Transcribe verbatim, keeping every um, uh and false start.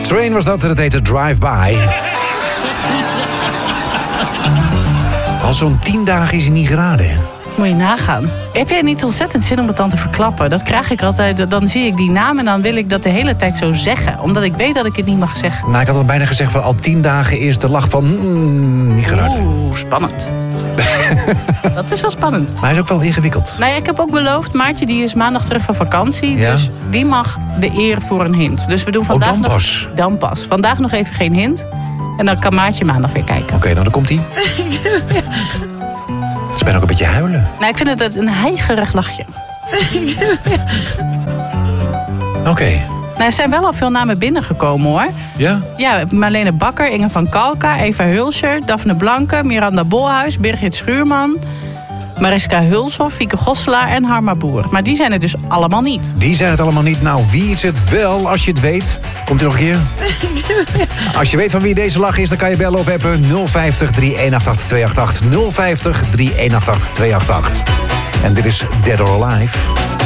Train was dat, dat heette Drive By. Al zo'n tien dagen is hij niet geraden. Moet je nagaan. Heb jij niet ontzettend zin om het dan te verklappen? Dat krijg ik altijd. Dan zie ik die naam en dan wil ik dat de hele tijd zo zeggen. Omdat ik weet dat ik het niet mag zeggen. Nou, ik had al bijna gezegd van al tien dagen is de lach van... Mm, niet geraden. Oeh, spannend. Dat is wel spannend. Maar hij is ook wel ingewikkeld. Nou ja, ik heb ook beloofd, Maartje die is maandag terug van vakantie. Ja? Dus die mag de eer voor een hint. Dus we doen vandaag oh, dan nog... pas. Dan pas. Vandaag nog even geen hint. En dan kan Maartje maandag weer kijken. Oké, okay, nou dan komt hij. Ze ben ook een beetje huilen. Nou, ik vind het een heigerig lachje. Oké. Okay. Nou, er zijn wel al veel namen binnengekomen, hoor. Ja? Ja, Marlene Bakker, Inge van Kalka, Eva Hulscher, Daphne Blanke, Miranda Bolhuis, Birgit Schuurman, Mariska Hulshoff, Fieke Gosselaar en Harma Boer. Maar die zijn het dus allemaal niet. Die zijn het allemaal niet. Nou, wie is het wel, als je het weet? Komt u nog een keer? Als je weet van wie deze lach is, dan kan je bellen of appen nul vijftig, drie een acht acht, twee acht acht. nul vijftig, drie een acht acht, twee acht acht. En dit is Dead or Alive.